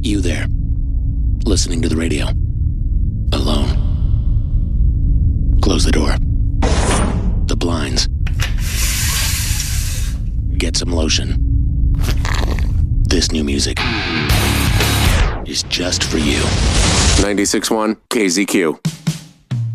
You there, listening to the radio, alone. Close the door, the blinds. Get some lotion. This new music is just for you. 96.1 KZQ.